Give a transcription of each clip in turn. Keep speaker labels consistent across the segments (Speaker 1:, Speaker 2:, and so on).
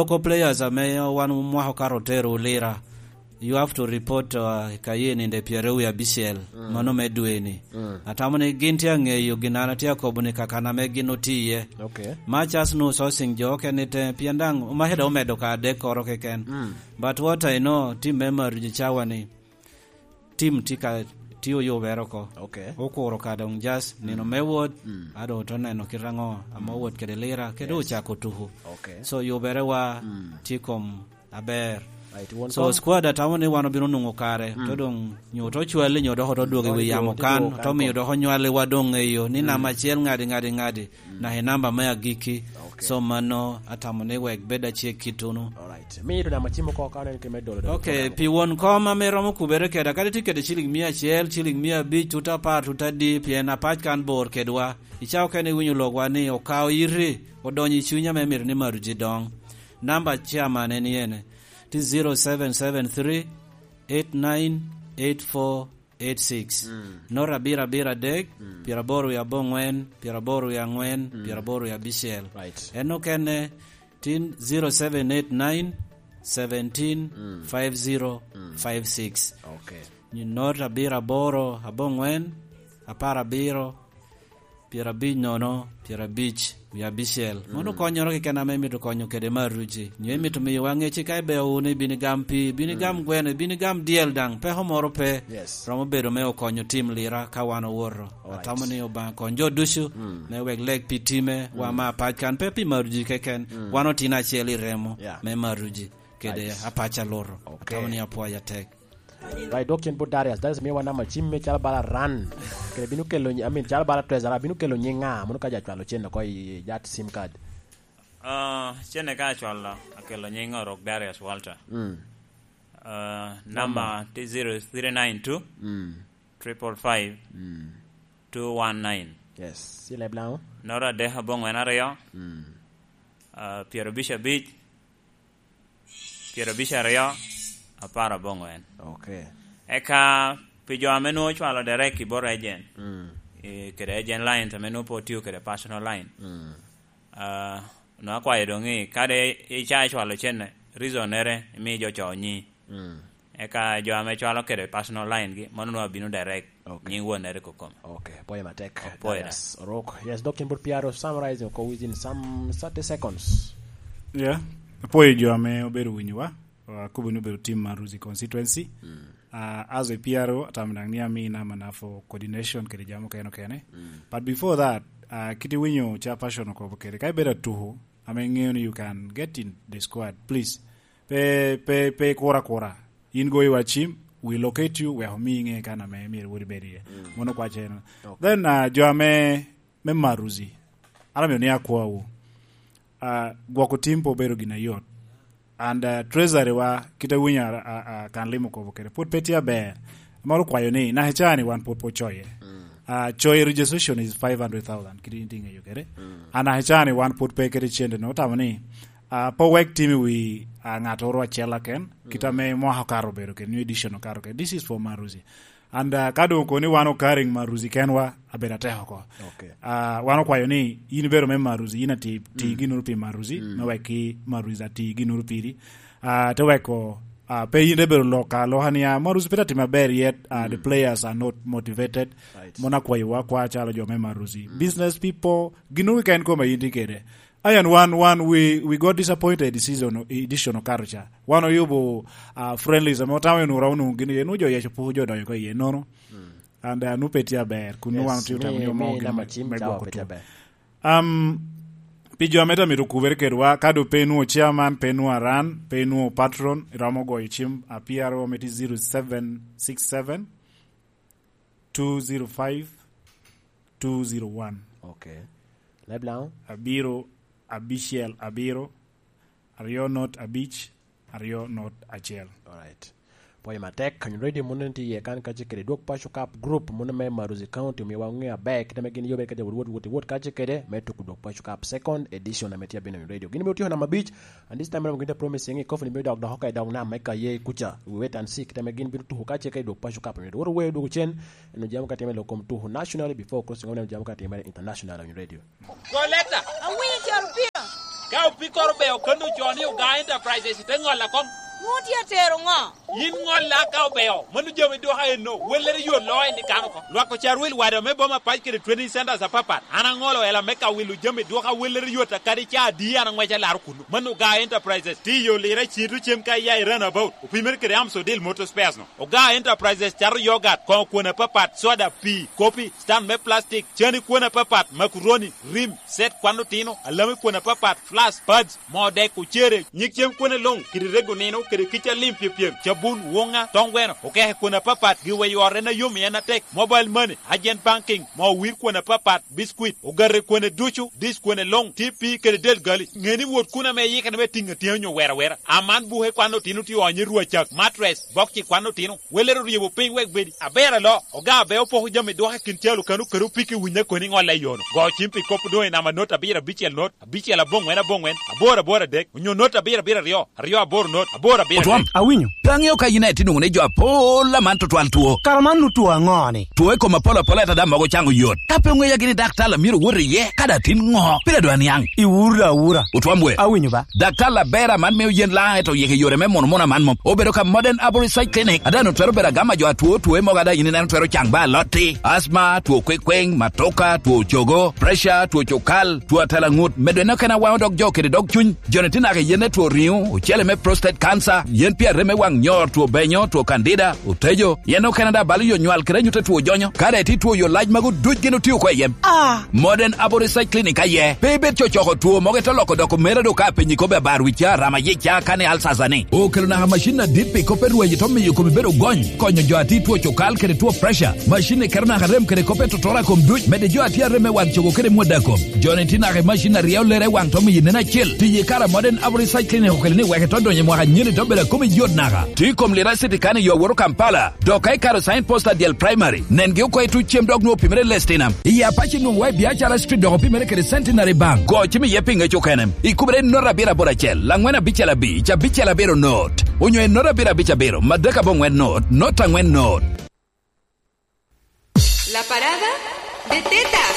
Speaker 1: local players ame wan mwaho karotero lira you have to report kayen inde piereu ya bishel mano medweni atamone gintia ngeyo ginana tia kobuni kakana meginotiye
Speaker 2: Okay.
Speaker 1: machas no sourcing joke nite piandang mahedo medo ka dekoro keken but what I know team member jichawani team tika tiyo yo veroko
Speaker 2: Okay.
Speaker 1: okoro kadong just nino mewod ado tona no kirango amawod kedelera kedo chako tuhu
Speaker 2: Okay.
Speaker 1: so yo berewa tikom aber
Speaker 2: Right.
Speaker 1: so squad atawone wano biro nungo kare to dong nyoto chwele nyodo hodo doge we yamo kan to mi do honywale wadong eyo ni na machiel ngadi na he namba ma giki so mano atamone wek beda chie kitunu.
Speaker 2: Alright. Mi na machimo ko kana ke medolo.
Speaker 1: Okay, P1 koma meromo kubere keda kadi tikete chiling 100 chiling 200 tuta par tuta di piena patch kan bor kedwa ichao kene winyo logwani okaw iri odonyi chunya memir ni maruji dong namba chairman en yene 0773 898486 Nora bira dek Piraboru ya bongwen Piraboru ya ngwen Piraboru ya bishel
Speaker 2: Right.
Speaker 1: eno kene tin 0789 17 5056
Speaker 2: Okay.
Speaker 1: Nora bira boro abongwen apara biro Pirabich nono Pirabich ya bishel mono konyoro kena memi to konyo kede maruji nyemi to mi wange chika be one binigam pi binigam gwene binigam diel dang pe homoro pe
Speaker 2: Yes.
Speaker 1: romo bedo me okonyo tim lira ka wano woro atamoni oba konjo dushu me weg leg pi time wa ma patkan pe pi maruji keken wano tina cheli remo me maruji kede apacha loro atamoni apo ya tek.
Speaker 2: Right, Dokin Budarias, that is me one number Jimmy Chalbala run. Binukelo, I mean Chalbala Trezara, Binukelo Yenga, Munuka Jalo Chen, Koi Yat SIM card.
Speaker 3: Cheneka Chwala, Akelo Yenga Rock Darius Walter. Number 0392 555 219.
Speaker 2: Yes, see Le Blanc.
Speaker 3: Nora Deha Bong Wenaria. Pierre Bisha Beach. Pierre Bisha Ria. Apara bongwen.
Speaker 2: Okay.
Speaker 3: Eka pijo ameno chwalo direct boro agent. Kede agent line tameno potiu kede personal line. No akwa idongi kade icha chwalo chene reason ere mi jo chonyi. Eka jo ame chwalo kede personal line gi manu no binu direct. Nyi wonere kokom.
Speaker 2: Okay, boy matek.
Speaker 3: Yes.
Speaker 2: Rock. Yes, Dokin Piaro summarizing ko within some 30 seconds.
Speaker 4: Yeah. Poi jo ame oberu winyiwa. Kubunu beru team Maruzi constituency. As a PRO, atamdangnia mi na manafo coordination kede jamu kene. But before that, kiti winyo chairperson ko kede kai better tuhu. You can get in the squad, please. Pe kora. In go iwa chim, we locate you where hominge kana me mir wuri beri. Mono kwa chena. Then jo ame Maruzi. Ala me ne akwa wo. Gwako team po beru gina yot. And treasury wa kita winya kan limo ko kere put petia be malu kwa yoni na hechani one pot po choye choye registration is 500,000 kidi ndinga yokere ana hechani one pot pe kere chende no tamani po work team we ngatoro chela ken kita me mo hakaro bero ken new edition karo ken this is for Maruzi and kado ko ni wano carrying Maruzi kenwa abera teho ko
Speaker 2: Okay.
Speaker 4: Wano kwa yoni yini bero me Maruzi ina ti ginuru pi Maruzi meweki Maruzi ti ginuru piri te weko pe yinde bero lokalo hania Maruzi peta tima beri yet the players are not motivated mona kwa yiwa kwa chalo jo me Maruzi business people ginuru ken ko me indicate Ayan one we got disappointed this season edition of Karucha. One of you friendly some time no raunu gini no jo ya chupu jo do ko ye no. And no petia bear kunu wan tu tam yo mo gini. Pijo ameta mi recover kerwa kado penu chairman penu aran penu patron ramogo ichim apro meti 0767 205 201.
Speaker 2: Okay. Le Blanc.
Speaker 4: Abishel Abiro, Ario not a beach, Ario not a jail.
Speaker 2: Alright. Boy matek kan radio monenti ye kan ka chikere dok pa shukap group moneme Maruzi County me wangia back te megini yobe kade wood ka chikere metu ku dok pa shukap second edition na metia bino radio. Gini me na beach and this time I'm going to promising a coffee me dog the hokai dog na make ye kucha. We wait and see te megini bitu to ka chikere dok pa shukap me. What way do chen no jam ka temelo kom to nationally before crossing on jam ka temelo international on radio.
Speaker 5: Collector, and we need your beer. ka pikor be okendo choni uga enterprises tengola kom
Speaker 6: Muti atero nga.
Speaker 5: yin ngola ka beo manu jome do ha no weler yo lo ni kan ko lo ko charwil wada me boma pa kire 20 centers papa ana ngolo ela meka wilu jome do ha weler yo ta kari cha di ana ngwa lar kunu manu ga enterprises ti yo lira chiru chem ka ya run about o primer kire am so del motor spares no o ga enterprises char yogurt ko na papa soda pi kopi stand me plastic chani ko na papa macaroni rim set kwano tino alame ko na papa flash pads mo de ku chere nyik chem ko na long kire rego nino kire kicha limpi piem chabun wonga tongweno okay kuna papat giwe yore na yumi na tek mobile money agent banking mo wir kuna papat biscuit ogare kuna duchu dis kuna long tp kere del gali ngeni wot kuna me yika me tinga tienyo wera aman buhe kwano tinu ti onye ruachak mattress bokchi kwano tinu welero riebo ping wek bedi abera lo oga be opo jame do hakin tialu kanu keru piki winya koni ngola yono go chimpi kopu do na manota bira bichel not bichel bongwen abora dek nyo nota bira rio abor not abora bira
Speaker 7: awinyo Tangyo ka yine tinungu ne jo apola man to twal tuo.
Speaker 8: Karamanu tuo ngoni.
Speaker 7: Tuo ko mapola pola ta dama go chango yot. Tape ngwe ya gini daktala miro wuri ye kada tin ngo. Pira do anyang.
Speaker 8: Iwura.
Speaker 7: Utwamwe.
Speaker 8: Awinyo ba.
Speaker 7: Daktala bera man me yen la eto yeke yore me mona man mom. Obedo ka modern aboricide clinic. Adano twero bera gama jo tuo mo gada yine na twero changba loti. Asma, tuo kwekweng, matoka, tuo chogo, pressure, tuo chokal, tuo talangut. Medwe no kana wa dog jo kede dog chun. Jonetina ke yene tuo riu, uchele me prostate cancer, yen pia reme wang nyor tuo benyo tuo candida utejo yeno Canada bali yo nywal krenyu te tuo jonyo kare ti tuo yo laj magu duj geno tiyo kwa yem modern aboricide clinic aye bebe chochoko tuo moge to loko doko mere do ka penyi ko be barwicha rama yecha kane alsazane o kelna ha machine dipi ko perwe to mi ko bero gony konyo jo ati tuo chokal kere tuo pressure machine kerna harem kere ko peto tora kom duj mede jo ati reme wan chogo kere modakom jonetina ke machine riel lere wan to mi nena chil ti yekara modern aboricide clinic ko kelni weke to donye mo ha nyini to bere ko mi jod naga ti kom lira city kane yo woro Kampala do kai karo sign posta del primary nenge ko itu chem dog no pimere lestinam ya pachi no wai biachara street do pimere ke centenary bank go chimi yepinga chokenem ikubre no rabira borachel langwena bichela bi cha bichela bero not onyo no rabira bicha bero madaka bongwen not angwen not
Speaker 9: La parada de tetas.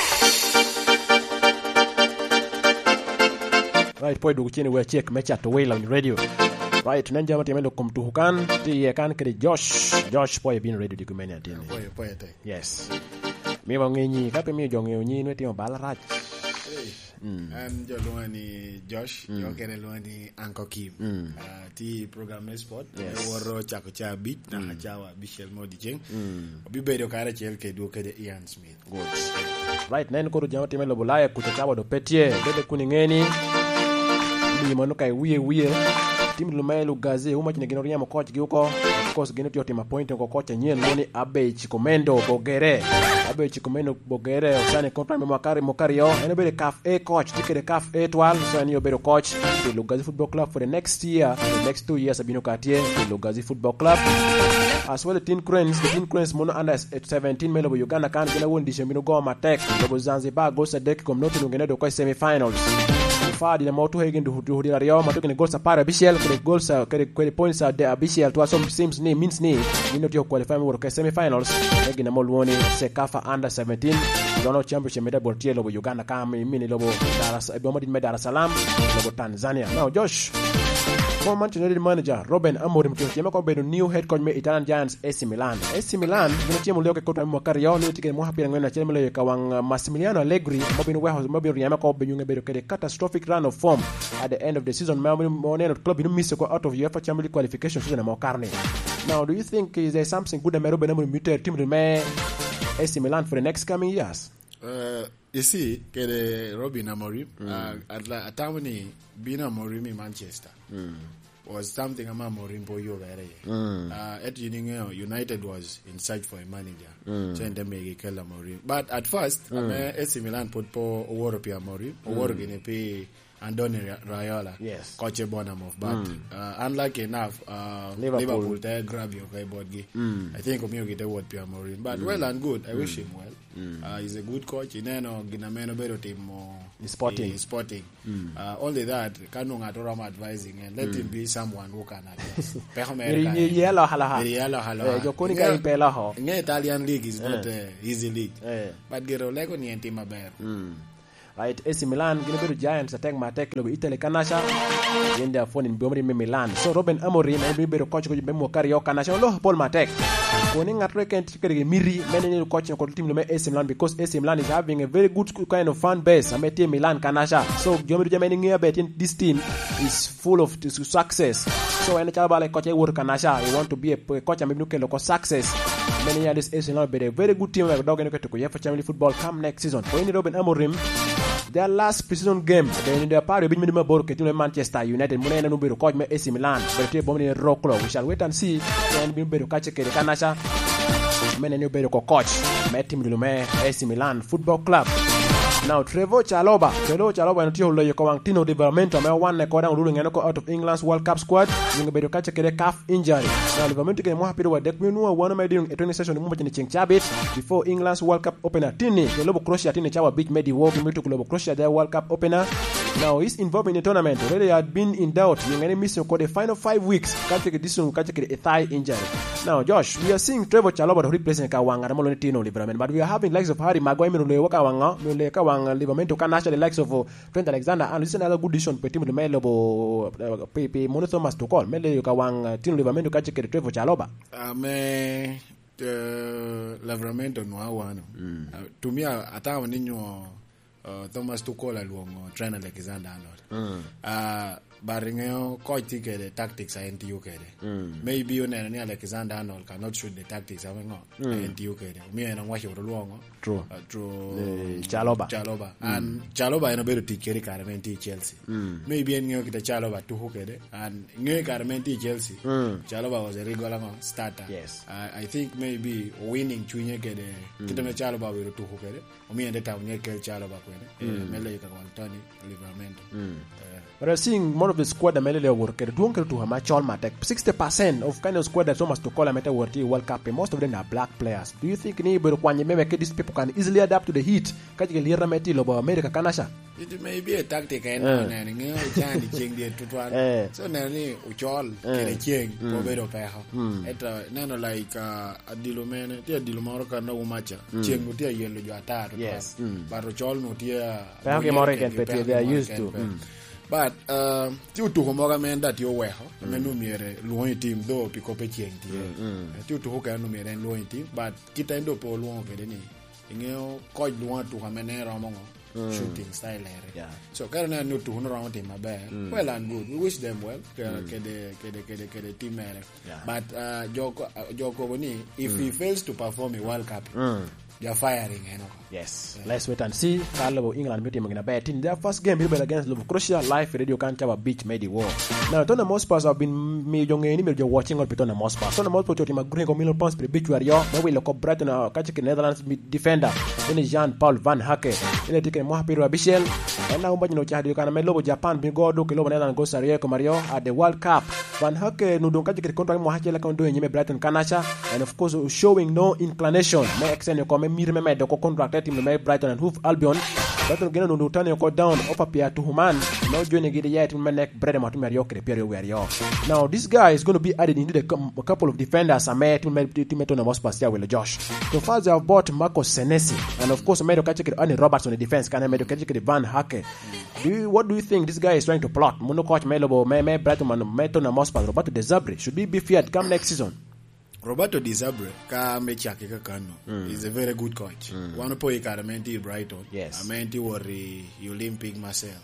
Speaker 2: Right, poi dugu chini we check mecha to whale on radio. Right, nenja mati melo kumtuhukan ti kan kede Josh poi bin radio di kumenya tini.
Speaker 10: Poi te.
Speaker 2: Yes. Mi ba ngenyi kape mi jonge onyi no ti mabala raj.
Speaker 10: And jo luani Josh, jo kene luani Uncle Kim. Ti program sport, woro chako cha beat na hachawa Bishel Modi Jeng. Obibe do kare chel ke do kede Ian Smith.
Speaker 2: Good. Right, nen ko jama ti melo bulaya kutachawa do petie, bebe kuningeni. Ni manuka wiye. Tim lumelu gaze uma chine ginoria mo coach giuko of course gino tioti ma point ko coach nyen loni abe chikomendo bogere osane kontra me mokari yo ene be CAF A coach tikere CAF A twal so ani obero coach the Lugazi Football Club for the next 2 years abino katie the Lugazi Football Club as well the Teen Cranes mono under 17 melo bo Uganda kan gina won dishemino go matek bo Zanzibar go sadek kom notu ngene do ko semi-finals fadi na moto hegen du hudira rio matoke ne goals para Bishel kere goals kere points de Bishel to some seems ni means ni no to qualify for the semi-finals hegen na molwoni Sekafa under 17 Dono championship meda bortielo bo Uganda kam mini lobo Dar es Salaam lobo Tanzania. Now Josh, former Manchester United manager Ruben Amorim to ko be new head coach me Italian Giants AC Milan gino timu leo ke kota mo kario ni tike mo hapi ngena chele mele ka wang Massimiliano Allegri mobin warehouse mobin yama ko be nyunga be ke catastrophic run of form at the end of the season money club you miss ko out of UEFA Champions League qualification season mo karne. Now do you think is there something good about Ruben Amorim muted team me AC Milan for the next coming years?
Speaker 10: You see, kede Robin Amorim at la atamani bina Amorim in Manchester was something ama Amorim po yo very. At United was in search for a manager. So they make Kel Amorim. But at first, AC Milan put po Europe Amorim, Europe gonna pay Andoni Raiola,
Speaker 2: yes,
Speaker 10: coach Bonamov. But unlucky enough, Liverpool they grab your board. I think Omio get a word Pierre Amorim. But well and good. I wish him well. He's a good coach. In Ginameno better team Sporting. Only that Kanung Atorama advising and let him be someone who can advise.
Speaker 2: Yellow hala. Jokonika Pelaho.
Speaker 10: Italian league is not easy league. But Gero Lego ni team aber.
Speaker 2: right AC Milan gina bedo Giants attack ma attack lobo Italy kanasha yende phone in bomri me Milan so Ruben Amorim e bedo coach ko be mo Cario kanasha lo Paul Matek ko ni ngatre ken tikere miri menen coach ko team lo me AC Milan because AC Milan is having a very good kind of fan base amete Milan kanasha so jomi jameni ngia betin this team is full of success so ene chala bale coach e wor kanasha you want to be a coach maybe no kelo ko success many years AC Milan be a very good team like dog en ko to UEFA Champions Football come next season for any Ruben Amorim their last preseason game they in their party bin minima bor ke Manchester United munena no be coach me AC Milan but te bomni roklo we shall wait and see and bin be coach ke kanasha menen no be ko coach me team de me AC Milan Football Club. Now Trevoh Chalobah anatio lo yoko wang Tino Livramento me one ko down ruling enoko out of England's World Cup squad yung bedo kache kede calf injury. Now Livramento ke mo happy wa dek minu one me doing a training session mo chini ching chabit before England's World Cup opener Tini ke lobo Croatia Tini chawa beat medi wo mitu ko lobo Croatia their World Cup opener. Now he's involved in the tournament already had been in doubt yung any mission ko the final 5 weeks kache ke this kache ke a thigh injury. Now Josh we are seeing Trevoh Chalobah replacing ka wanga mo lo Tino Livramento but we are having likes of Harry Maguire me lo waka wanga me le ka Livramento can actually likes of Trent Alexander and listen another good decision pe team de melo pe Mono Thomas to call mele ka wang team Livramento ka cheke Trevoh Chalobah
Speaker 10: me Livramento no awano to me ata ninyo Thomas to call along Trent Alexander Arnold Baringeo coach the tactics I NTU kede. Maybe you know Alexander Arnold cannot shoot the tactics I mean NTU kede. Me and watch your long
Speaker 2: true
Speaker 10: Chalobah and Chalobah and a better teach Kerry Carmenti Chelsea. Maybe in New York the Chalobah to hook it and New Carmenti Chelsea. Chalobah was a regular starter.
Speaker 2: Yes.
Speaker 10: I think maybe winning Chunya kede Kitame Chalobah will to hook it. Me and the town near Chalobah kede. Mele Tony Livramento.
Speaker 2: But I'm seeing more of the squad that Melele work. Don't get to Hama Chalma Tech. 60% of kind of squad that Thomas to call a meta World Cup. Most of them are black players. Do you think these people can easily adapt to the heat? America Kanasha?
Speaker 10: It may be a tactic and change the tutorial. So Nanny Uchol can change Roberto Peho. At Nano like a Dilomene, dear Dilomoroca no matcha. Ching with your yellow attack.
Speaker 2: Yes.
Speaker 10: But Uchol no dear.
Speaker 2: They are used to.
Speaker 10: But tu to homoga men that you were menu mere loin team do pick up a chain tu to hoka no mere loin team but kita ndo po luon ke ni ingeo coach luon to hamene ramongo shooting style area so kana no to hono round team mabe well and good we wish them well ke the team mere but Joko Boni if he fails to perform a World Cup they are firing
Speaker 2: yes let's wait and see Carlo England meeting in a bet in their first game against Croatia live radio can cover beach made war now Tottenham Hotspur have been me young any me watching on Tottenham Hotspur team agreeing on million pounds per beach where yo we look up Brighton catch Netherlands defender in Jean-Paul Van Hake in the mo happy Bichel and now but you know you can melo Japan be go do kilo Netherlands go Sario Mario at the World Cup Van Hake no don't catch contract mo hake like on doing Brighton Kanasha and of course showing no inclination may extend your comment me remember the contract team me Brighton and Hove Albion Brighton gena no turn your down offer Pierre to Human now joining it yet to make bread to Mario period where you now this guy is going to be added into a couple of defenders I met to make on the most pass with Josh so far they have bought Marcos Senesi and of course made catch Andy Roberts on the defense can made catch Van Hake what do you think this guy is trying to plot Mono coach Melobo me Brighton and Meton and Mospa Roberto De Zerbi should be feared come next season
Speaker 10: Roberto De Zerbi ka mechake ka kano is a very good coach one po ikaramente Brighton
Speaker 2: yes
Speaker 10: amenti worry Olympic Marseille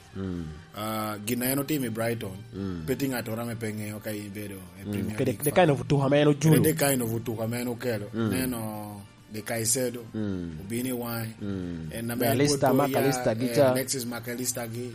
Speaker 10: ginaeno team Brighton betting atora me penge okay bedo
Speaker 2: the kind of tuhameno julu
Speaker 10: the kind of tuhameno kelo neno the Caicedo Ubini Wine and
Speaker 2: Macalista Gicha
Speaker 10: Alexis Macalista gi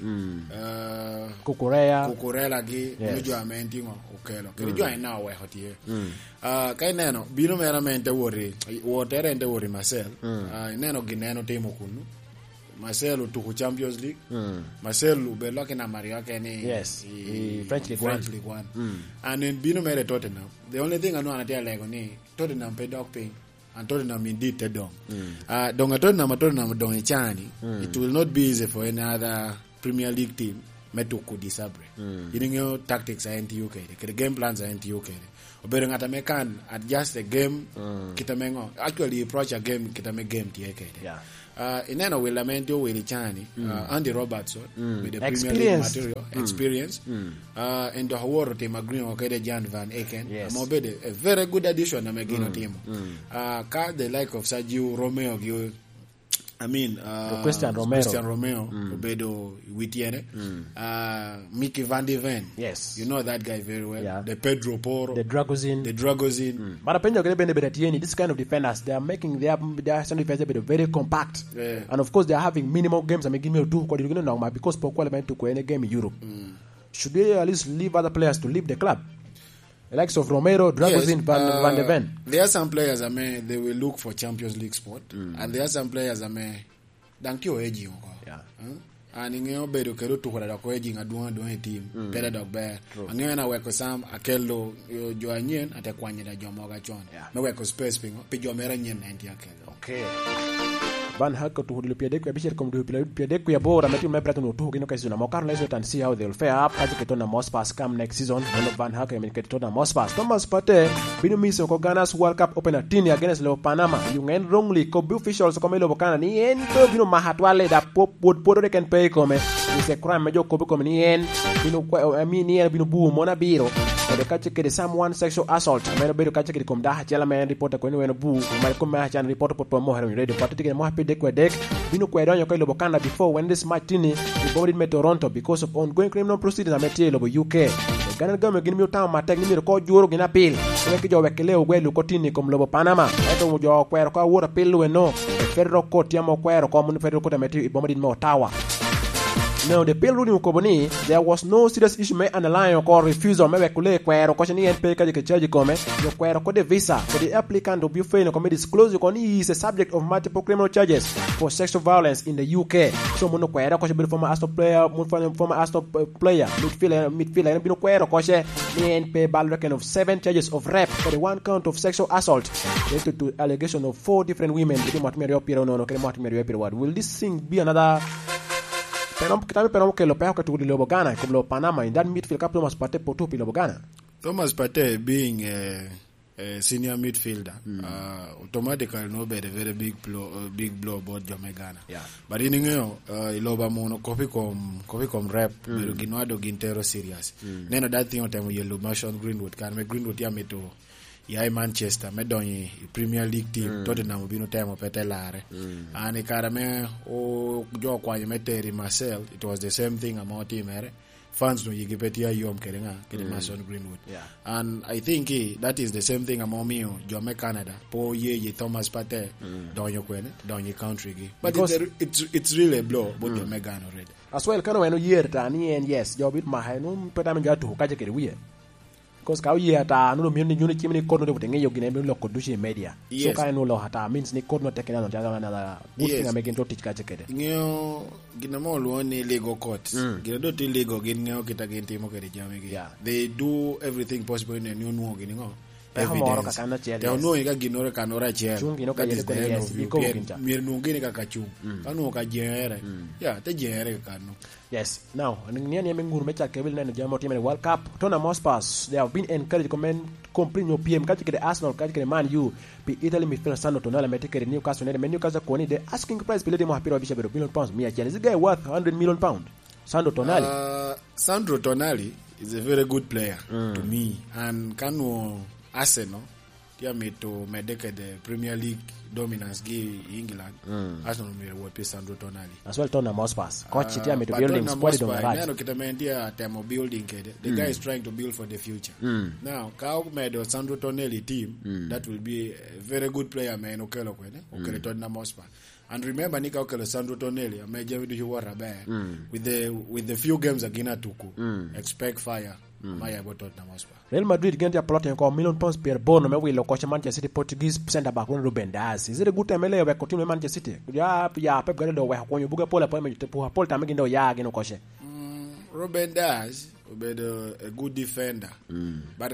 Speaker 2: Cucurella
Speaker 10: gi nujo amenti ngo okelo kirijo ina we hotie kai neno bino meramente worry water and worry Marcel neno gineno temo kunu Marcel to Champions League Marcel be lucky na Mario Kane
Speaker 2: yes French League
Speaker 10: 1 and in bino mere Tottenham the only thing I know anatia lego ni Tottenham pay dog pay and Tottenham indeed te dong. Tottenham dong chani. It will not be easy for any other Premier League team meto kudisabre. Yinyo tactics are NTU kede. The game plans are NTU kede. Obere ngata me can adjust the game kita mengo. Actually approach a game kita me game tie kede. Inena Willamento Willichani, Andy Robertson, with the Premier League material, experience, and the Howard team agreeing okay, Jan Van Aken.
Speaker 2: Yes.
Speaker 10: A very good addition, I'm again team. The like of Sergio Romeo,
Speaker 2: Christian
Speaker 10: Romeo, Roberto Witiene, Mickey Van de Ven.
Speaker 2: Yes.
Speaker 10: You know that guy very well.
Speaker 2: Yeah.
Speaker 10: The Pedro Porro.
Speaker 2: The Dragozin. But this kind of defenders, they are making their central defense very compact.
Speaker 10: Yeah.
Speaker 2: And of course, they are having minimal games. Because Pokwa went to any game in Europe. Should they at least leave other players to leave the club? The likes of Romero, Dragozin, Van de Ven.
Speaker 10: There are some players, they will look for Champions League spot. And there are some players, Dankyo Edging. And in your bed, you can do what I'm edging a doing team. Better dog bear. And then I work with some Akello, Joanien, at a Quanya, Jomoga John. No work with Space Ping, Pijomeranian, and Yakel.
Speaker 2: Okay. Van Haka to Piadek, Bishop come to Piadek, we are bored. I'm letting my brother to Hinokas Mokan. Let's wait and see how they'll fare up. Katiketona Mospas come next season. One of Van Haka and Ketona Mospas. Thomas Pate, Binumis Ghana's World Cup open at Tini against Leo Panama. You end wrongly, Kobu officials come over Canada. And Mahatwale that Pope would put it can pay come. It's a crime, Major Kobu come in. Binu Mona Biro. The Kachik is someone sexual assault. I made a Kachik come down. Jalaman reporter when we boo. My commander and reporter put more on radio. Particularly more happy deck. Binu Quedon Yoko Bocana before when this Martini reported me Toronto because of ongoing criminal proceedings. I met UK. The Ghana government give me time. My technical record Euro in appeal. Make your Wakele where Lucotini come Lobo Panama. I don't your Quero water pill we know. The federal court Yamo Quero common federal court material bombarded more tower. Now, the bill ruling Koboni, there was no serious issue may underline or refusal, maybe queer or cautioning and pay charge comment, your queer code visa, for the applicant to be failed to disclose he is a subject of multiple criminal charges for sexual violence in the UK. So, Mono Queer, caution former Aston player, former Aston player, midfielder, and Bino Queer, caution, and pay ball reckon of 7 charges of rape for the 1 count of sexual assault, related to allegation of 4 different women. Will this thing be another? Pero lo peor que tu lo Ghana como lo Panama in that midfield cap Thomas Partey potupi lo Ghana.
Speaker 10: Thomas Partey being a senior midfielder, automatically no be a very big blow about Ghana.
Speaker 2: Yeah.
Speaker 10: But in iloba mono copy com rap pero ginoado gintero serious. Neno that thing on time yellow mention Greenwood can make Greenwood ya meto ya Manchester me donyi Premier League team Tottenham bino time petelare and karame o jo kwa meteri Marcel it was the same thing about team fans no yigipetia yom kerenga Mason Greenwood and I think that is the same thing among me Jome Canada po ye Thomas Partey donyo kwene donyi country gi but it's really a blow but Jome Ghana already
Speaker 2: as well kana weno year tani and yes jo bit mahanu pedam jatu kaje kere wiye because ka year ta no mi ni nyuni chimni kono de butenge yo gine lo kodushi media so ka no lo hata means ni kono tekena no jaga na good thing making to teach kaje kere
Speaker 10: ngeo gina mo lo ni legal court gina do ti legal gin ngeo kita genti mo kere jami gi they do everything possible in new no gini ngo evidence they know iga ginore kanora chel that is the end of you mir nungini kakachung kanu ka jere te jere kanu.
Speaker 2: Yes. Now, Niani Mengur Mecha Kevil and Jamo Team World Cup, Tona Mospas, they have been encouraged to comment complete your PM, catch the Arsenal, catch the Man U, be Italy midfielder Sandro Tonali, Medicated Newcastle, and Newcastle Koni, the asking price below the Mahapiro Bishop of £1 million. Is this guy worth £100 million? Sandro Tonali.
Speaker 10: Sandro Tonali is a very good player to me, and Kanu Arsenal. Me to medeke the Premier League dominance gi England Arsenal me what pay Sandro Tonali
Speaker 2: as well Tottenham Hotspur coach it me to building squad on right
Speaker 10: no kitamendia time of building the guy is trying to build for the future now ka made Sandro Tonali team that will be a very good player man okelo kwene okelo Tottenham Hotspur. And remember Nika okelo Sandro Tonali ameje with you with the few games agina tuku expect fire Maya about Tottenham Hotspur.
Speaker 2: Real Madrid get their plotting £1 million per bond. Me will coach Manchester City Portuguese centre back Ruben Dias. Is it a good time? We continue Manchester City. Yeah. Pep Guardiola we have buga Paul appointment to Paul time again. Yeah, again coach.
Speaker 10: Ruben Dias be a good defender. But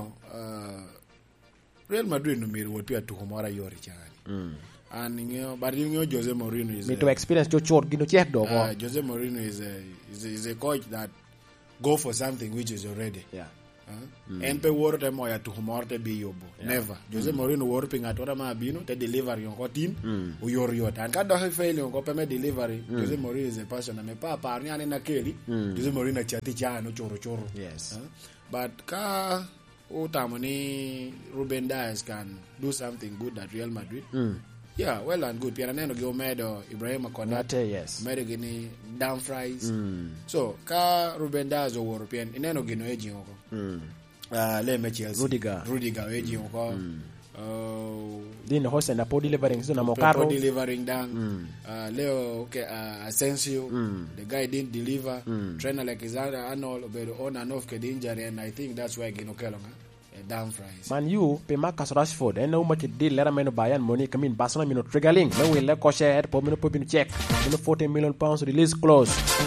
Speaker 10: Real Madrid no me will be to Homora Yori chani. And but Jose Mourinho is. Me
Speaker 2: to experience your short. Gino check do.
Speaker 10: Jose Mourinho is a coach that go for something which is already.
Speaker 2: Yeah.
Speaker 10: En pe woro te moya tu morte bi yobo. Never. Jose Mourinho woro pe ngatora ma bino te delivery on ko team o yor yot. And ka do fail on ko pe me delivery. Jose Mourinho is a person na me pa ni ane na keli. Jose Mourinho chati cha no choro.
Speaker 2: Yes.
Speaker 10: But ka utamoni Ruben Dias can do something good at Real Madrid. Yeah, well and good. Pierre Neno go medo Ibrahim Konate,
Speaker 2: yes.
Speaker 10: Medo gini Dumfries. So ka Ruben Dias o European ineno gino eji oko. Le me Chelsea. Rudiger eji oko.
Speaker 2: Din host na po delivering so na Mokaro.
Speaker 10: Delivering down. Leo Asensio. The guy didn't deliver. Trainer like Alexander-Arnold but on and off the injury, and I think that's why Gino Kelonga. Dumfries.
Speaker 2: Man you pe Marcus Rashford and no much deal lera meno Bayern money come in Barcelona mino triggering no will let share po mino popin check mino 40 million pounds release clause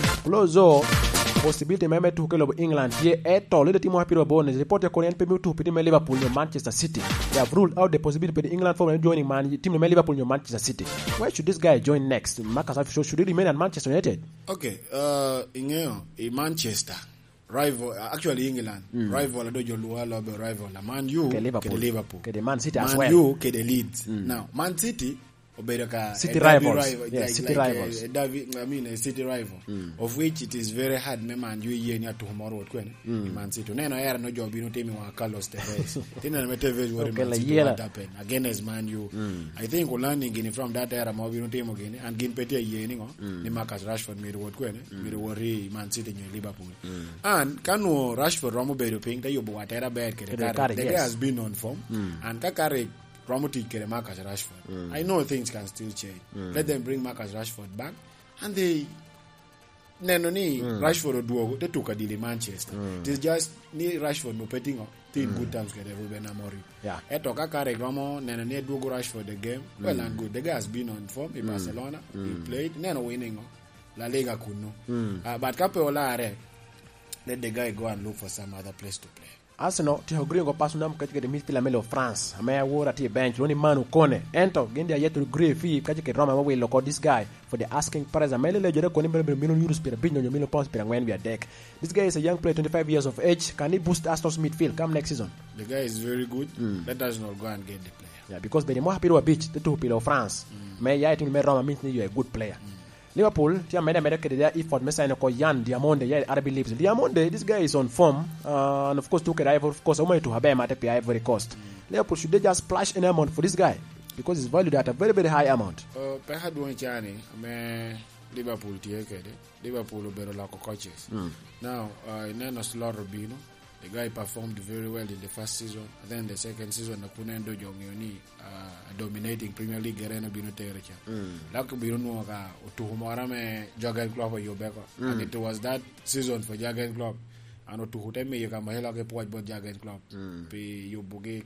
Speaker 2: possibility meme to kelo England here at all the team happy about the report Korean pe to put in Liverpool your Manchester City. They have ruled out the possibility for England for joining man team Liverpool your Manchester City. Why should this guy join next? Marcus Rashford should he remain at Manchester United?
Speaker 10: Okay, in Manchester rival actually England rival adojo lualo be rival Man U ke Liverpool
Speaker 2: ke Man City as well.
Speaker 10: Man U ke the Leeds. Now Man City obereka
Speaker 2: City rivals. Yeah, City rivals.
Speaker 10: A City rival of which it is very hard me Man U ye ni to tomorrow kwene Man City neno era no job no temi wa Carlos Tevez tena me Tevez wori Man City what happen against Man U. I think learning gini from that era mo bino temo gini and gin pete ye ni ni Marcus Rashford me word kwene me wori Man City ni Liverpool and kanu Rashford romo be ping ta yobo watera bed ke the guy has been on form and kakare promoted Kere Marcus Rashford. I know things can still change. Let them bring Marcus Rashford back, and they Rashford duo they took a deal in Manchester. It is just ni Rashford no petting up. Good terms with Ruben Amorim.
Speaker 2: Yeah.
Speaker 10: Etoka kare Romo nenane duo Rashford the game. Well and good. The guy has been on form in Barcelona. He played. Neno winning La Liga kuno. But kape olare. Let the guy go and look for some other place to play.
Speaker 2: Arsenal ti agree go pass nam katika de midfield melo France ame wora ti bench loni manu kone ento gende yet to agree fi katika Roma we look this guy for the asking price amele le jere kone million euros per billion million pounds per when we are deck. This guy is a young player 25 years of age. Can he boost Arsenal's midfield come next season?
Speaker 10: The guy is very good. Let us not go and get the player.
Speaker 2: Yeah, because be mo happy to beach the two pillar France. Me ya tin me Roma means you are a good player. Liverpool, tia meda ke dia effort mesa ko Yan Diamonde ya RB Leipzig. Diamonde, this guy is on form, and of course took it of course only to have him at a Ivory Coast. Liverpool should they just splash an amount for this guy because he's valued at a very very high amount.
Speaker 10: Perhaps one chani me Liverpool tiekede. Liverpool better like coaches. Now, in Slot Robino, the guy performed very well in the first season. And then the second season, the Kunendo Jongioni dominating Premier League. Gerena Bino Terecha. Like Bino to Humarame Jurgen Klopp or Yobeko. And it was that season for Jurgen Klopp. And to Huteme, you can mahela ke point about Jurgen Klopp. Be you buge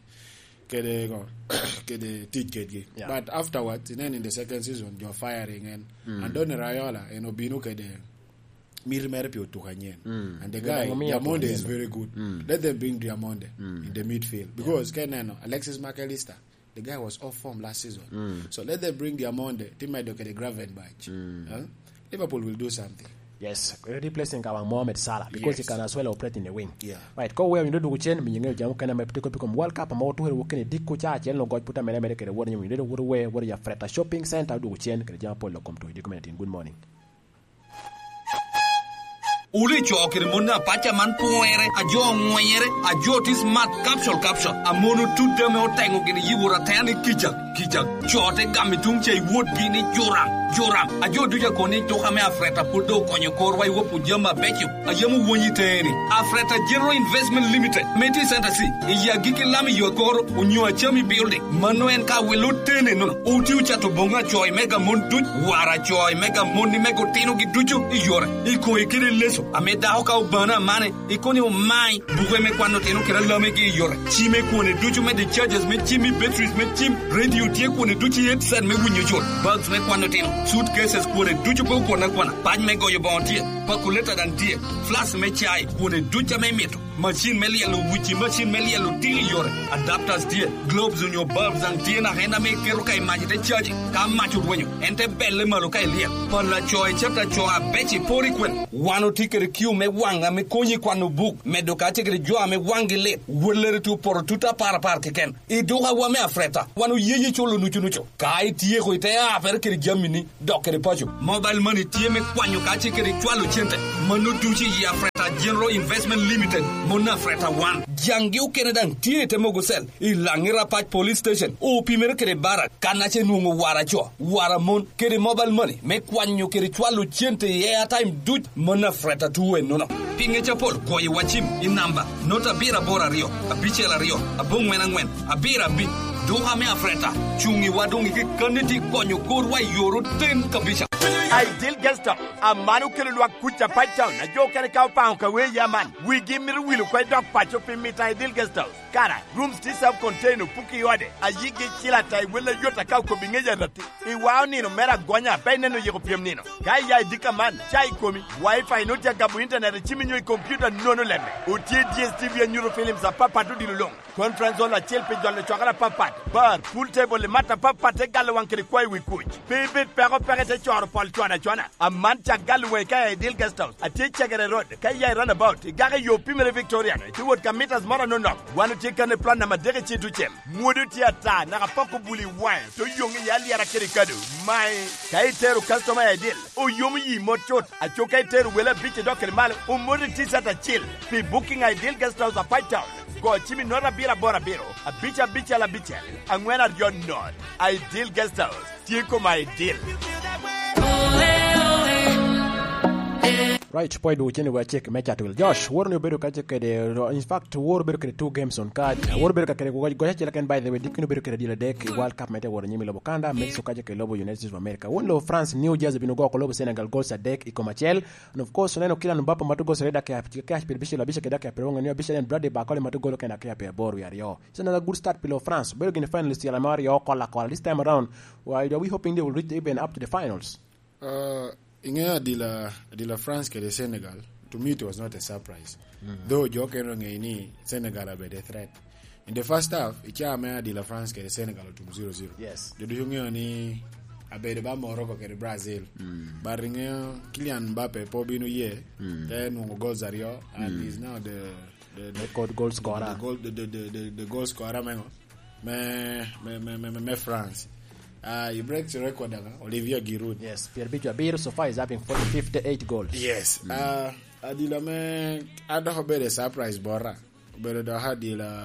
Speaker 10: kede ticket. But afterwards, then in the second season, you're firing and Don Raiola and Obino kede. And the guy Diamonde is very good. Let them bring Diamonde in the midfield because Alexis McAllister, the guy was off form last season. So let them bring Diamonde. They might look at the Gravenberch. Liverpool will do something.
Speaker 2: Yes, replacing our Mohamed Salah because he can as well operate in the wing.
Speaker 10: Yeah.
Speaker 2: Right, go where you do chen minyo jamu kana meptiko become World Cup mo to working diko cha chen lo god puta mele ke wori you do where ya Freta shopping center do chen ke jamu polo come to document. Good morning.
Speaker 7: Uli chokir muna pacha man puere ajo ngoyere ajo tis mat capsule amonu tudde me otengo gini yiwura tani kijak chote gamitung che wood gini joram ajo duja koni to hame afreta pudo konyo korwa iwo pujama bechu ayemu wonyi teni afreta General Investment Limited meti center si iya giki lami yokoro unyo chami building manuen ka welu tene no uti ucha to bonga choy mega mon duj wara choy mega mon ni mego tino gidujo iyora iko ikiri leso ameda hoka ubana mane ikoni umai buwe kwano teno kira lame ki yor chime kone duchu me the charges me chimi batteries me chim radio tie kone duchu headset me wunyo jol bags me kwano teno suitcases kone duchu ko kona paj me goyo bontie calculator dan tie flash me chai kone ducha me meto machine melielo wuchi machine melielo tili yore adapters tie globes on your bulbs and tie na hena me kero kai majite charge ka machu wenyo ente belle malo kai liel pala choi chapter choa bechi pori kwen wano tikere kiu me wanga me konyi kwano book me doka tikere joa me wangi le wolere tu por tuta par keken e doga wa me afreta wano yeye cholo nuchu kai tie ko ite afer kere jamini dokere pacho mobile money tie me kwanyo ka tikere chwalo chente manu duchi ya afreta general investment limited mona afreta one jangi ukenedan tie te mogosel ilangira patch police station o pimere kere bara kanache nungo wara cho wara mon kere mobile money me kwanyo kere chwalo chente ya time dut mona freta tuwe nono pinge chapol koyi wachim inamba nota bira bora rio abichela rio abung menangwen abira bi doha me afreta chungi wadongi ke kaniti konyo korwa yoro ten kabisha
Speaker 11: Ideal guest up. A man who can look kucha fight town. A joke can cow pound away, ya man. We give me will quite dog patch up in meet ideal guest house. Cara, rooms this up contain puki ode. A yiki chila tai will a yota cow coming in rati. Iwani mera guanya, pen no European nino. Gaya dika man, chai komi. Wi-Fi no jagabu internet, a chimney computer no lemme. Uti DSTV and Eurofilms are papa to the long. Conference on a chill page on the chokara papa. Bar, pool table, the matter papa take galawan kiri we coach. Baby, pero perete chor pal chwana. A man chagalwe kaya ideal guest house. A teacher get a road. Kaya run about. Gaga yo pimere Victorian. It would commit as more no. One take on a plan na madere chi to chem. Mudu tiata na pako buli wine. To young yali ara kerikadu. My kaya teru customer ideal. O yomi mochot. A chokai teru wela bitch docker mal. Umudu tisa ta chill. Be booking ideal guest house a fight town. Go chimi nora bira bora biro. A bitch la bitch. And when are you not? Ideal guest house. Tieko my deal.
Speaker 2: Right, point do chini we check match at will. Josh, war no beru ka check in fact war beru ka 2 games on card. War beru ka kere go check can by the way dikino beru ka dila deck World Cup mete war nyimi lobo kanda Mexico ka check lobo United States of America. One lo France New Jersey bino go ko lobo Senegal goals at deck iko machel. And of course neno kila Mbappe matu goals reda ka cash per bishe la bishe ka ka peronga ni bishe and Bradley ba ko le matu goal ka na ka per bor we are yo. It's another good start below France. Beru in the finalist ya Mario kola this time around. Why are we hoping they will reach even up to the finals?
Speaker 10: Inga dila France ke de Senegal, to me it was not a surprise. Though Joker ni Senegal are the threat. In the first half, icha mea dila France ke de Senegal to 0-0.
Speaker 2: Yes.
Speaker 10: The dunyo ni abede ba Morocco ke de Brazil. Baringa Kylian Mbappe po binu ye. Then goal Zario and he's now the
Speaker 2: goal scorer.
Speaker 10: The goal scorer me France. You break the record, Olivier Giroud.
Speaker 2: Yes, Pierre-Emerick Aubameyang so far is having 58 goals.
Speaker 10: Yes. Adila me ada hobe the surprise bora. Bere da hadila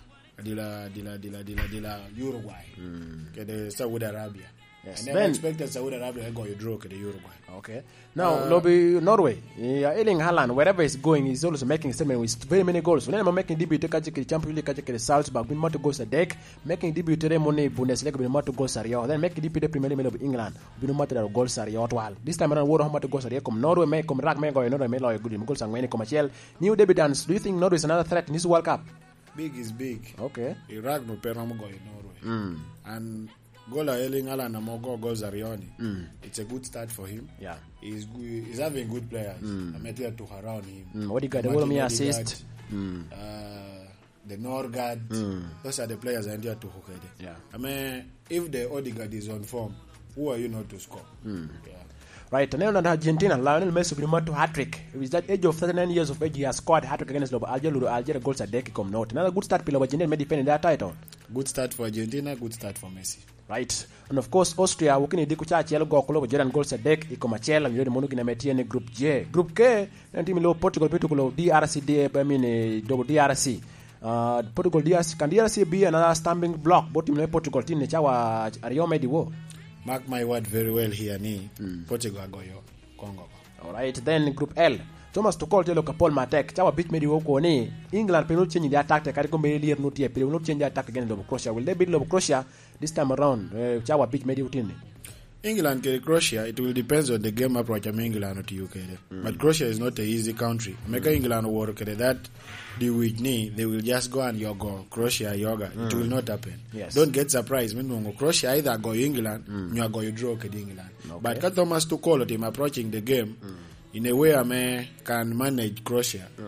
Speaker 10: Uruguay. Ke de Saudi Arabia.
Speaker 2: Yes.
Speaker 10: I never expected Saudi Arabia to go draw to the Uruguay.
Speaker 2: Okay. Now, lobby Norway. Erling Haaland, wherever he's going, he's also making statement with very many goals. When I'm making debut, the Champions League, the Salzburg, bin to goals a deck, making debut to the Money Bundesliga, bin to goals a then making debut the Premier League of England, bin to goals a while. This time around, what how to goals a come Norway, make come Rag, make go Norway, make like good goals and many commercial. New debutants. Do you think Norway is another threat in this World Cup?
Speaker 10: Big is big.
Speaker 2: Okay.
Speaker 10: Iraq no peramo go in Norway. And Gola Erling Haaland Amogo goes Arioni. It's a good start for him.
Speaker 2: Yeah.
Speaker 10: He's having good players. I'm here to around him.
Speaker 2: What you got? The Wolomia assist.
Speaker 10: The Norgard. Those are the players I here to Hokede.
Speaker 2: Yeah.
Speaker 10: I mean, if the Odegaard is on form, who are you not to score? Yeah.
Speaker 2: Right, and then on Argentina, Lionel Messi will to hat-trick. With that age of 39 years of age, he has scored hat-trick against Algeria goals at Deki come note. Another good start for Argentina may defend that title.
Speaker 10: Good start for Argentina, good start for Messi.
Speaker 2: Right. And of course, Austria, working in the Kucha, Yellow Gokolo, Jordan goals at Dek, Ikomachel, and Yodi Monugina Metian, Group J. Group K, and Timilo, Portugal, DRC, double DRC. Portugal, DRC, can DRC be another stamping block? Both in Portugal, Team Nechawa, Ario Mediwo.
Speaker 10: Mark my word very well here, Portugal goyo Congo.
Speaker 2: All right, then Group L. Thomas Tuchel telo ka Paul Matek chawa bit medi woko ni England pe no change the attack te kari ko be leer no tie pe no change the attack against Croatia. Will they beat Croatia this time around? Chawa bit medi utini.
Speaker 10: England ke Croatia, it will depend on the game approach of England to UK. But Croatia is not an easy country. Make England work that the with me, they will just go and yoga Croatia yoga. It will not happen.
Speaker 2: Yes.
Speaker 10: Don't get surprised when Croatia either go England, you are going to draw England.
Speaker 2: Okay.
Speaker 10: But Thomas Tuchel him approaching the game in a way I can manage Croatia.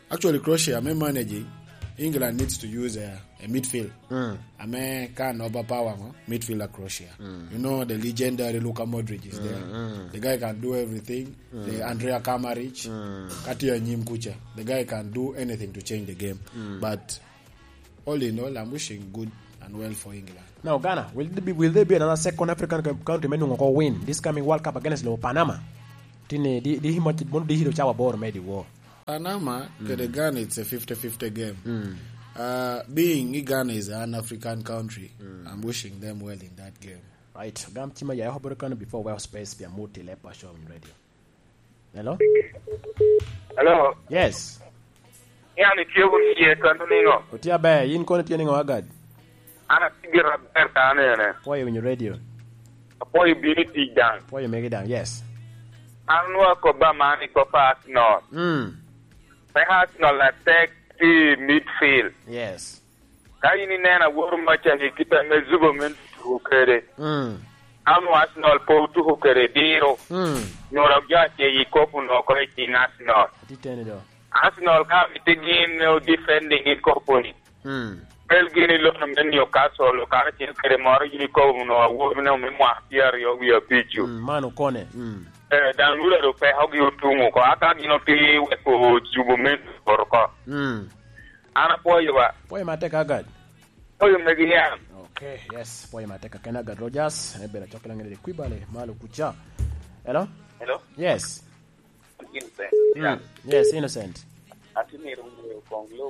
Speaker 10: Actually, Croatia, I'm managing. England needs to use a midfield. I can't overpower midfielder Croatia. You know, the legendary Luka Modric is there. The guy can do everything. The Andrea Kamaric, Katia Nyimkucha. The guy can do anything to change the game. But all in all, I'm wishing good and well for England.
Speaker 2: Now, Ghana, will there be another second African country men who win this coming World Cup against Panama? Tine di hiro chawa bor made the war.
Speaker 10: Panama, the Ghana, it's a 50-50 game. Being Ghana is an African country, I'm wishing them well in that game.
Speaker 2: Right. Gam chima ya hobo kan before well space be multi lepa show on radio. Hello?
Speaker 12: Hello?
Speaker 2: Yes.
Speaker 12: Yeah, ni tiyo kusiye kantuningo.
Speaker 2: Utia be, yin kono tiyo ningo agad.
Speaker 12: Ana tigira berta ane.
Speaker 2: Why you in your radio?
Speaker 12: Apo you bini tijan.
Speaker 2: Why you make it down? Yes.
Speaker 12: Anwa ko ba mani ko pa Arsenal. Arsenal attack the midfield.
Speaker 2: Yes.
Speaker 12: Kaya ni nena wuru macha ni kita mezubo men hukere. Arsenal po tu hukere diro. Nora gyache yikopu no ko iti national.
Speaker 2: Ditene do.
Speaker 12: Arsenal ka bitigin no defending ikopu ni. Belgini lo na menyo kaso lo ka chen kere maro yikopu no wuru na memwa pier yo wi pichu.
Speaker 2: Manu kone.
Speaker 12: Dan lula do pe hogi utungu ko ata gino ti ko jubo men korko. Ana poyo ba.
Speaker 2: Poyo mateka agad.
Speaker 12: Poyo megiya.
Speaker 2: Okay, yes. Poyo mateka Kenaga Rogers. Ebera chokela ngene kwibale malu kucha. Hello?
Speaker 12: Hello?
Speaker 2: Yes.
Speaker 12: Innocent.
Speaker 2: Yes, Innocent.
Speaker 12: Ati ni rungu konglo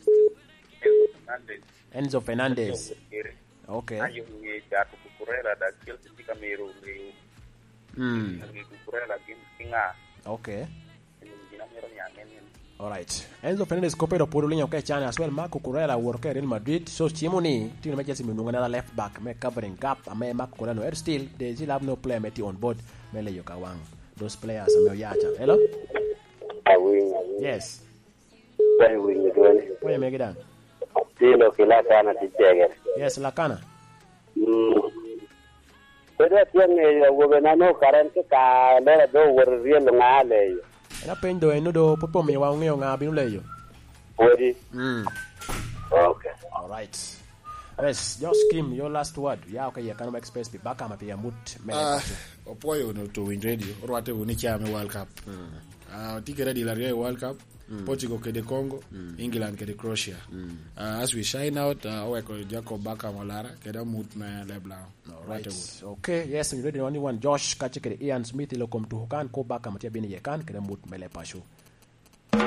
Speaker 2: Enzo Fernandez. Okay.
Speaker 12: Ayo ni datu kukurela da Chelsea tika meru
Speaker 2: Okay. Alright. Enzo Fernandez kopero por linha okay chane as well Marco Correa worker Real Madrid so chimoni tino me chelsea mununga left back me covering gap ame Marco Correa no still they still have no player meti on board mele yokawang those players ame yacha. Hello? Yes. Why make it down?
Speaker 13: Tino kilakana tijege.
Speaker 2: Yes, Lakana.
Speaker 13: Pero tiene gobernano karante ka lera do wor riel ngale.
Speaker 2: Ena pendo eno do popo me wa ngeo nga binu leyo.
Speaker 13: Wedi. Okay.
Speaker 2: All right. Yes, just Kim, your last word. Ya okay, ya Kano Express be back ama pia mut me.
Speaker 10: Opoyo no to win radio. Orwate uni chame World Cup. Tikere di la World Cup. Portugal kede Congo, England kede Croatia. As we shine out, we ko Jacob Baka Molara kede mut me Leblanc.
Speaker 2: Right. Okay, yes, we ready only one Josh Kachikere Ian Smith lokom to Hukan ko Baka matia bini yekan kede mut mele pashu.